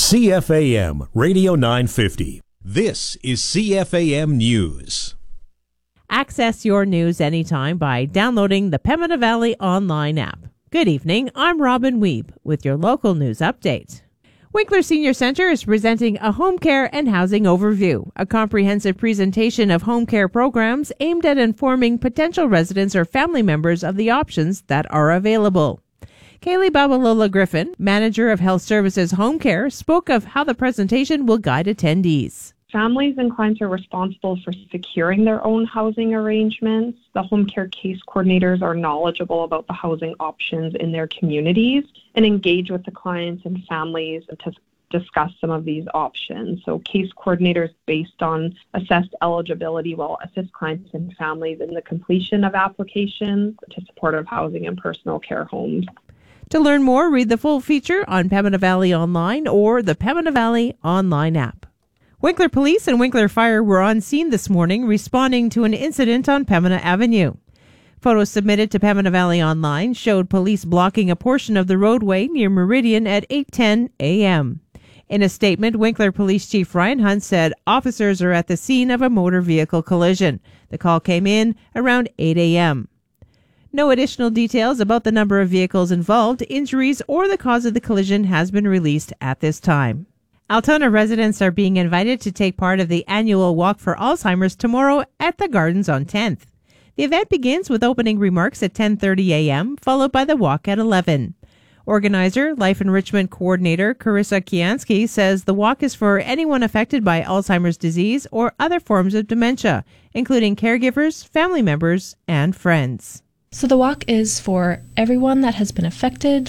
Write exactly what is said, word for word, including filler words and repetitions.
C F A M Radio nine fifty. This is C F A M News. Access your news anytime by downloading the Pembina Valley online app. Good evening, I'm Robin Weeb with your local news update. Winkler Senior Centre is presenting a home care and housing overview, a comprehensive presentation of home care programs aimed at informing potential residents or family members of the options that are available. Kaylee Babalola Griffin, Manager of Health Services Home Care, spoke of how the presentation will guide attendees. Families and clients are responsible for securing their own housing arrangements. The home care case coordinators are knowledgeable about the housing options in their communities and engage with the clients and families to discuss some of these options. So case coordinators, based on assessed eligibility, will assist clients and families in the completion of applications to supportive housing and personal care homes. To learn more, read the full feature on Pembina Valley Online or the Pembina Valley Online app. Winkler Police and Winkler Fire were on scene this morning responding to an incident on Pembina Avenue. Photos submitted to Pembina Valley Online showed police blocking a portion of the roadway near Meridian at eight ten a.m. In a statement, Winkler Police Chief Ryan Hunt said officers are at the scene of a motor vehicle collision. The call came in around eight a.m. No additional details about the number of vehicles involved, injuries, or the cause of the collision has been released at this time. Altona residents are being invited to take part of the annual Walk for Alzheimer's tomorrow at the Gardens on tenth. The event begins with opening remarks at ten thirty a.m., followed by the walk at eleven. Organizer, Life Enrichment Coordinator Carissa Kiansky says the walk is for anyone affected by Alzheimer's disease or other forms of dementia, including caregivers, family members, and friends. So the walk is for everyone that has been affected